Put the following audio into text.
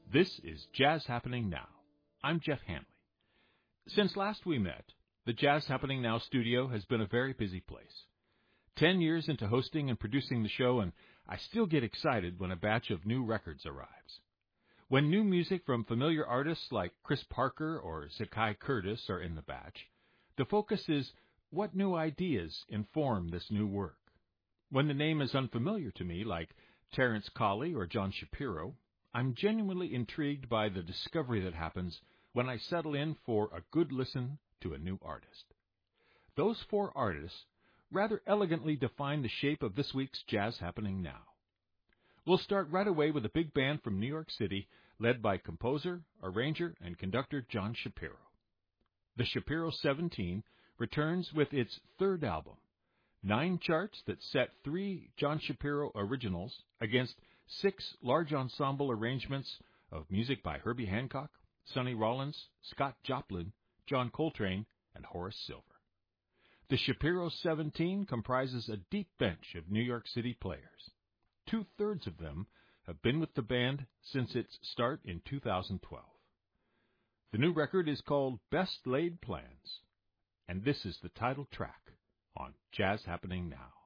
This is Jazz Happening Now. I'm Jeff Hanley. Since last we met, the Jazz Happening Now studio has been a very busy place. 10 years into hosting and producing the show, and I still get excited when a batch of new records arrives. When new music from familiar artists like Chris Parker or Zakai Curtis are in the batch, the focus is what new ideas inform this new work. When the name is unfamiliar to me, like Terence Colley or John Shapiro, I'm genuinely intrigued by the discovery that happens when I settle in for a good listen to a new artist. Those four artists rather elegantly define the shape of this week's Jazz Happening Now. We'll start right away with a big band from New York City led by composer, arranger, and conductor John Shapiro. The Shapiro 17 returns with its third album, 9 charts that set 3 John Shapiro originals against 6 large ensemble arrangements of music by Herbie Hancock, Sonny Rollins, Scott Joplin, John Coltrane, and Horace Silver. The Shapiro 17 comprises a deep bench of New York City players. 2/3 of them have been with the band since its start in 2012. The new record is called Best Laid Plans, and this is the title track on Jazz Happening Now.